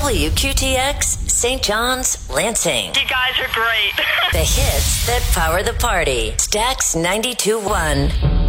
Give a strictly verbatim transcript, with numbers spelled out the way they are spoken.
W Q T X, Saint John's, Lansing. You guys are great. The hits that power the party. Stax ninety-two point one.